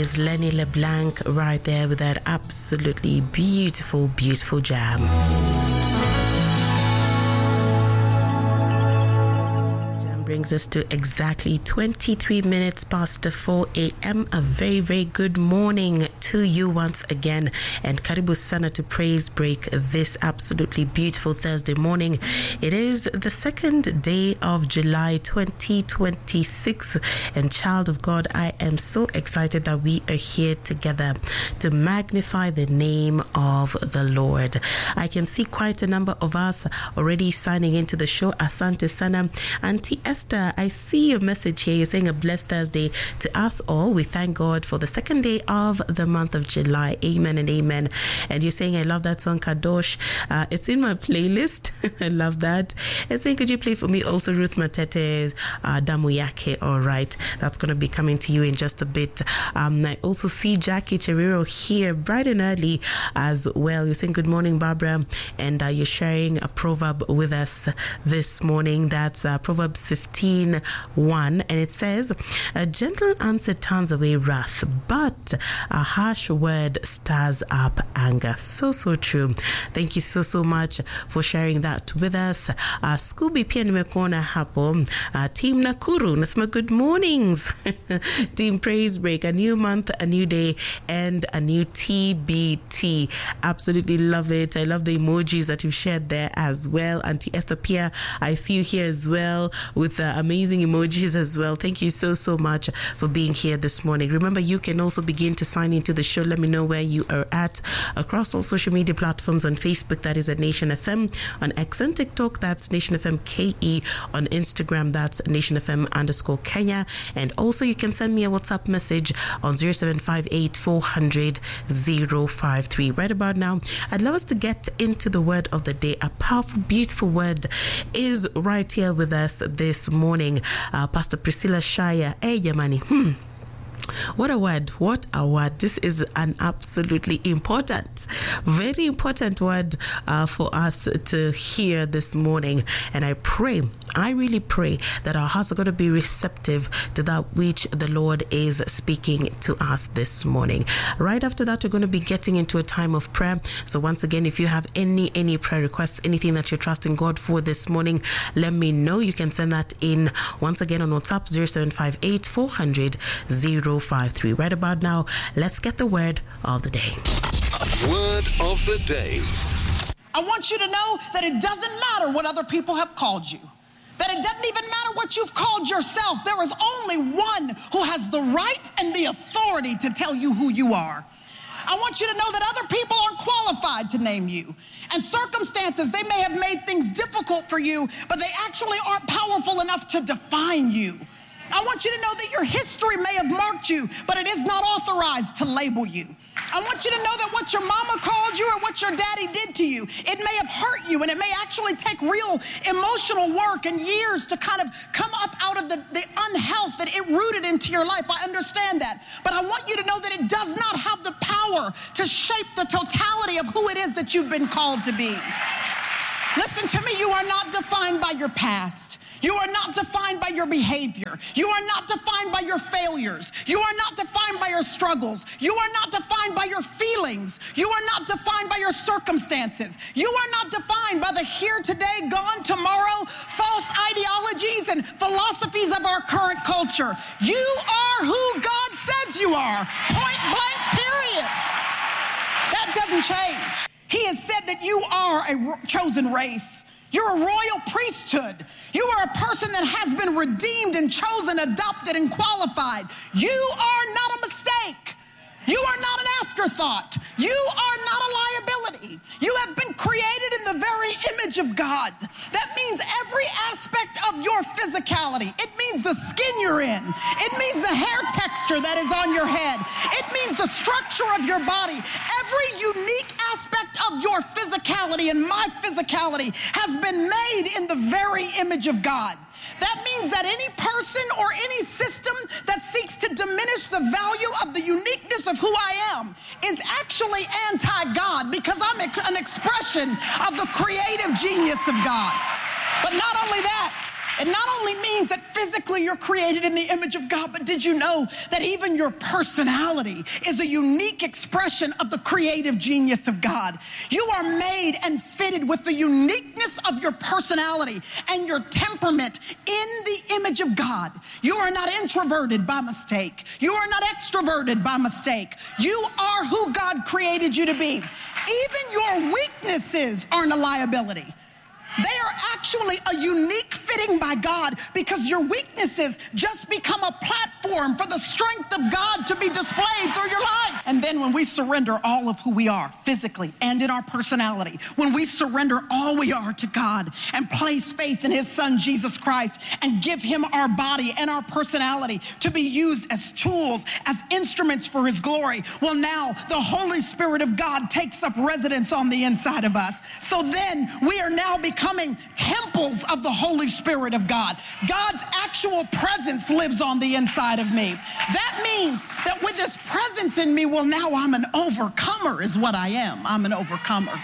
is Lenny LeBlanc right there with that absolutely beautiful, beautiful jam. Brings us to exactly 23 minutes past 4 a.m. A very, very good morning to you once again. And Karibu Sana to Praise Break this absolutely beautiful Thursday morning. It is the second day of July 2026. And child of God, I am so excited that we are here together to magnify the name of the Lord. I can see quite a number of us already signing into the show. Asante Sana. Auntie Esther, I see your message here. You're saying a blessed Thursday to us all. We thank God for the second day of the month of July. Amen and amen. And you're saying, I love that song, Kadosh. It's in my playlist. I love that. And saying, could you play for me also Ruth Matete's Damu Yake? All right. That's going to be coming to you in just a bit. I also see Jackie Cheriro here bright and early as well. You're saying, good morning, Barbara. And you're sharing a proverb with us this morning. That's Proverbs 15:1, and it says, a gentle answer turns away wrath, but a harsh word stirs up anger. So true. Thank you so much for sharing that with us. Scooby pia nimekuona hapo. Team Nakuru nasema good mornings. Team Praise Break, a new month, a new day, and a new TBT. Absolutely love it. I love the emojis that you've shared there as well. Auntie Esther Pia, I see you here as well with amazing emojis as well. Thank you so much for being here this morning. Remember, you can also begin to sign into the show. Let me know where you are at across all social media platforms. On Facebook, that is at Nation FM. On X and TikTok, that's Nation FM KE. On Instagram, that's Nation FM _Kenya. And also, you can send me a WhatsApp message on 0758 400 053. Right about now, I'd love us to get into the word of the day. A powerful, beautiful word is right here with us this morning. Pastor Priscilla Shire. Hey, Yamani. What a word. This is an absolutely important, very important word for us to hear this morning. And I really pray that our hearts are going to be receptive to that which the Lord is speaking to us this morning. Right after that, we're going to be getting into a time of prayer. So once again, if you have any prayer requests, anything that you're trusting God for this morning, let me know. You can send that in once again on WhatsApp 0758 400 053. Right about now, let's get the word of the day. Word of the day. I want you to know that it doesn't matter what other people have called you. That it doesn't even matter what you've called yourself. There is only one who has the right and the authority to tell you who you are. I want you to know that other people aren't qualified to name you. And circumstances, they may have made things difficult for you, but they actually aren't powerful enough to define you. I want you to know that your history may have marked you, but it is not authorized to label you. I want you to know that what your mama called you or what your daddy did to you, it may have hurt you, and it may actually take real emotional work and years to kind of come up out of the unhealth that it rooted into your life. I understand that. But I want you to know that it does not have the power to shape the totality of who it is that you've been called to be. Listen to me, you are not defined by your past. You are not defined by your behavior. You are not defined by your failures. You are not defined by your struggles. You are not defined by your feelings. You are not defined by your circumstances. You are not defined by the here today, gone tomorrow, false ideologies and philosophies of our current culture. You are who God says you are. Point blank, period. That doesn't change. He has said that you are a chosen race. You're a royal priesthood. You are a person that has been redeemed and chosen, adopted, and qualified. You are not a mistake. You are not an afterthought. You are not a liability. You have been created in the very image of God. That means every aspect of your physicality. It means the skin you're in. It means the hair texture that is on your head. It means the structure of your body. Every unique aspect of your physicality and my physicality has been made in the very image of God. That means that any person or any system that seeks to diminish the value of the uniqueness of who I am is actually anti-God, because I'm an expression of the creative genius of God. But not only that, It not only means that physically you're created in the image of God, but did you know that even your personality is a unique expression of the creative genius of God? You are made and fitted with the uniqueness of your personality and your temperament in the image of God. You are not introverted by mistake. You are not extroverted by mistake. You are who God created you to be. Even your weaknesses aren't a liability. They are actually a unique fitting by God, because your weaknesses just become a platform for the strength of God to be displayed through your life. And then when we surrender all of who we are physically and in our personality, when we surrender all we are to God and place faith in his son, Jesus Christ, and give him our body and our personality to be used as tools, as instruments for his glory, well, now the Holy Spirit of God takes up residence on the inside of us. So then we are now becoming temples of the Holy Spirit of God. God's actual presence lives on the inside of me. That means that with this presence in me, well, now I'm an overcomer is what I am. I'm an overcomer.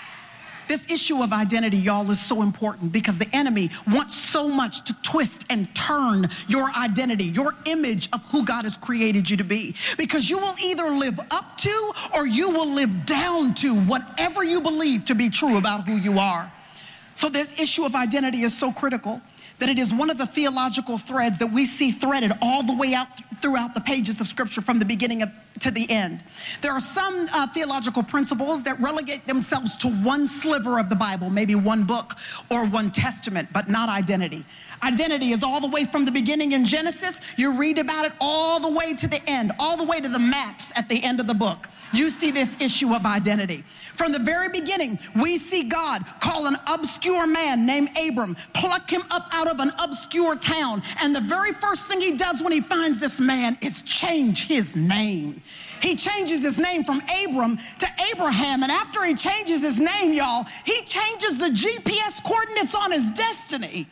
This issue of identity, y'all, is so important because the enemy wants so much to twist and turn your identity, your image of who God has created you to be. Because you will either live up to or you will live down to whatever you believe to be true about who you are. So this issue of identity is so critical that it is one of the theological threads that we see threaded all the way out throughout the pages of Scripture from the beginning to the end. There are some theological principles that relegate themselves to one sliver of the Bible, maybe one book or one testament, but not identity. Identity is all the way from the beginning in Genesis. You read about it all the way to the end, all the way to the maps at the end of the book. You see this issue of identity. From the very beginning, we see God call an obscure man named Abram, pluck him up out of an obscure town. And the very first thing he does when he finds this man is change his name. He changes his name from Abram to Abraham. And after he changes his name, y'all, he changes the GPS coordinates on his destiny.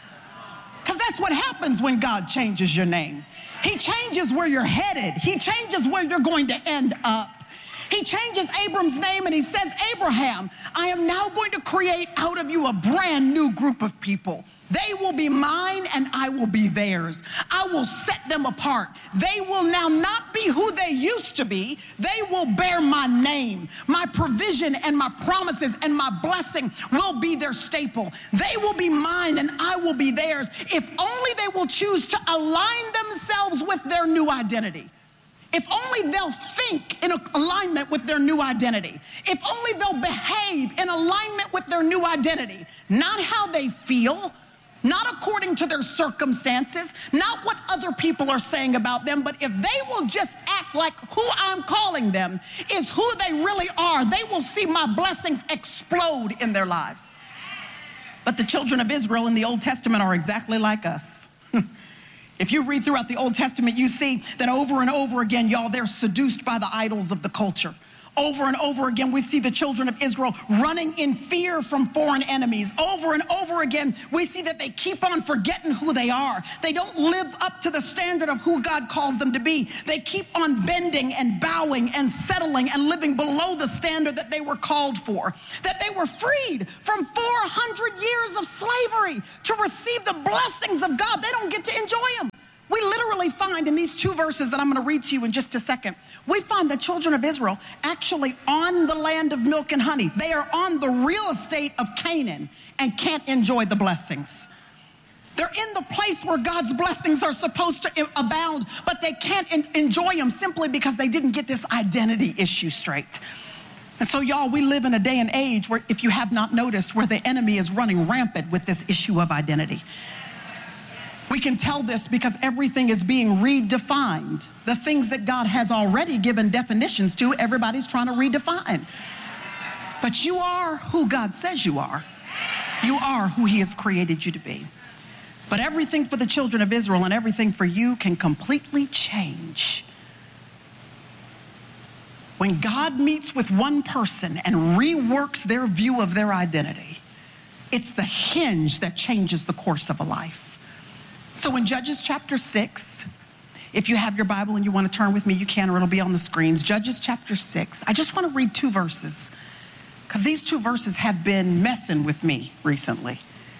Because that's what happens when God changes your name. He changes where you're headed. He changes where you're going to end up. He changes Abram's name and he says, Abraham, I am now going to create out of you a brand new group of people. They will be mine and I will be theirs. I will set them apart. They will now not be who they used to be. They will bear my name. My provision and my promises and my blessing will be their staple. They will be mine and I will be theirs, if only they will choose to align themselves with their new identity. If only they'll think in alignment with their new identity. If only they'll behave in alignment with their new identity. Not how they feel, not according to their circumstances, not what other people are saying about them, but if they will just act like who I'm calling them is who they really are, they will see my blessings explode in their lives. But the children of Israel in the Old Testament are exactly like us. If you read throughout the Old Testament, you see that over and over again, y'all, they're seduced by the idols of the culture. Over and over again, we see the children of Israel running in fear from foreign enemies. Over and over again, we see that they keep on forgetting who they are. They don't live up to the standard of who God calls them to be. They keep on bending and bowing and settling and living below the standard that they were called for. That they were freed from 400 years of slavery to receive the blessings of God. They don't get to enjoy them. We literally find in these two verses that I'm going to read to you in just a second, we find the children of Israel actually on the land of milk and honey. They are on the real estate of Canaan and can't enjoy the blessings. They're in the place where God's blessings are supposed to abound, but they can't enjoy them simply because they didn't get this identity issue straight. And so, y'all, we live in a day and age where, if you have not noticed, where the enemy is running rampant with this issue of identity. We can tell this because everything is being redefined. The things that God has already given definitions to, everybody's trying to redefine. But you are who God says you are. You are who he has created you to be. But everything for the children of Israel and everything for you can completely change when God meets with one person and reworks their view of their identity. It's the hinge that changes the course of a life. So in Judges chapter 6, if you have your Bible and you want to turn with me, you can, or it'll be on the screens. Judges chapter 6. I just want to read 2 verses because these 2 verses have been messing with me recently.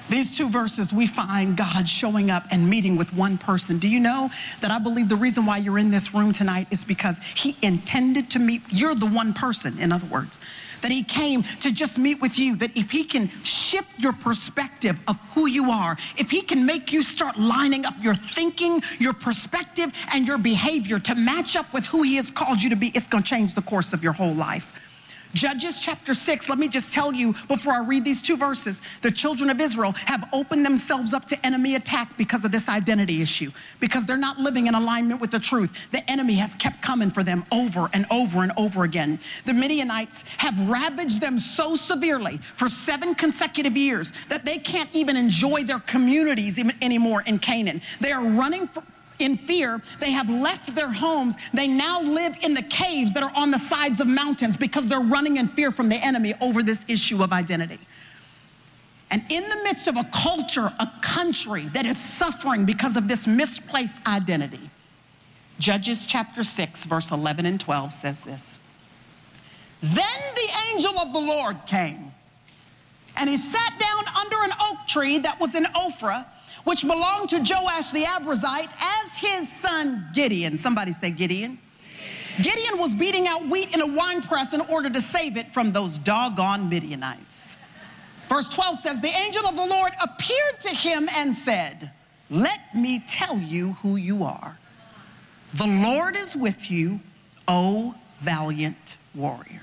These two verses, we find God showing up and meeting with one person. Do you know that I believe the reason why you're in this room tonight is because he intended to meet, you're the one person, in other words, that he came to just meet with you, that if he can shift your perspective of who you are, if he can make you start lining up your thinking, your perspective, and your behavior to match up with who he has called you to be, it's going to change the course of your whole life. Judges chapter 6, let me just tell you before I read these two verses, the children of Israel have opened themselves up to enemy attack because of this identity issue, because they're not living in alignment with the truth. The enemy has kept coming for them over and over and over again. The Midianites have ravaged them so severely for 7 consecutive years that they can't even enjoy their communities anymore in Canaan. They are running in fear. They have left their homes. They now live in the caves that are on the sides of mountains because they're running in fear from the enemy over this issue of identity. And in the midst of a culture, a country that is suffering because of this misplaced identity, Judges chapter 6, verse 11 and 12 says this. Then the angel of the Lord came, and he sat down under an oak tree that was in Ophrah, which belonged to Joash the Abiezrite, as his son Gideon. Somebody say Gideon. Gideon was beating out wheat in a winepress in order to save it from those doggone Midianites. Verse 12 says, the angel of the Lord appeared to him and said, let me tell you who you are. The Lord is with you, O valiant warrior.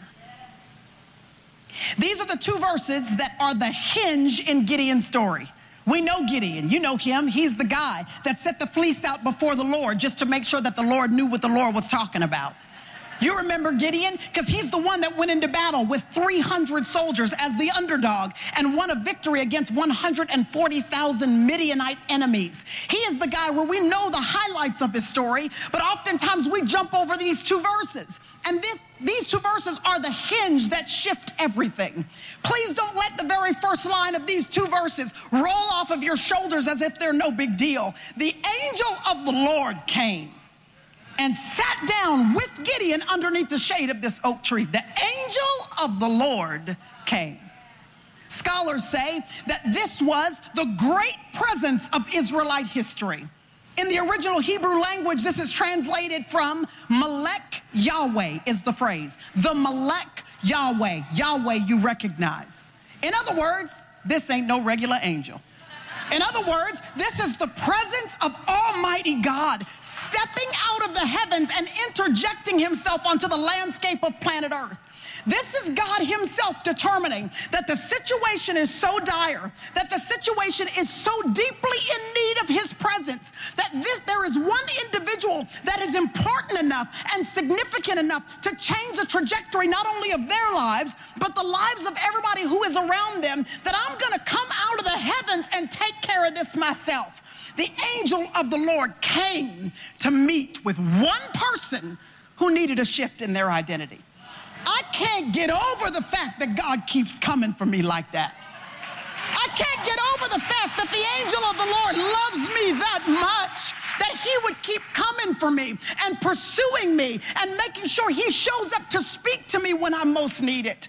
These are the two verses that are the hinge in Gideon's story. We know Gideon. You know him. He's the guy that set the fleece out before the Lord just to make sure that the Lord knew what the Lord was talking about. You remember Gideon? Because he's the one that went into battle with 300 soldiers as the underdog and won a victory against 140,000 Midianite enemies. He is the guy where we know the highlights of his story, but oftentimes we jump over these two verses. And these two verses are the hinge that shift everything. Please don't let the very first line of these two verses roll off of your shoulders as if they're no big deal. The angel of the Lord came and sat down with Gideon underneath the shade of this oak tree. The angel of the Lord came. Scholars say that this was the great presence of Israelite history. In the original Hebrew language, this is translated from Melech Yahweh is the phrase. The Melech Yahweh, Yahweh you recognize. In other words, this ain't no regular angel. In other words, this is the presence of Almighty God stepping out of the heavens and interjecting himself onto the landscape of planet Earth. This is God himself determining that the situation is so dire, that the situation is so deeply in need of his presence, that there is one individual that is important enough and significant enough to change the trajectory not only of their lives, but the lives of everybody who is around them, that I'm going to come out of the heavens and take care of this myself. The angel of the Lord came to meet with one person who needed a shift in their identity. I can't get over the fact that God keeps coming for me like that. I can't get over the fact that the angel of the Lord loves me that much, that he would keep coming for me and pursuing me and making sure he shows up to speak to me when I most need it.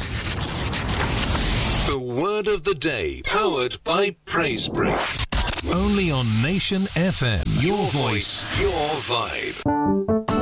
The word of the day, powered by Praise Break. Only on Nation FM. Your voice, your vibe.